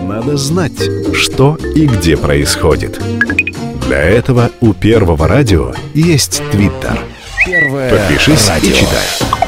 надо знать, что и где происходит. Для этого у Первого радио есть Твиттер. Подпишись и читай.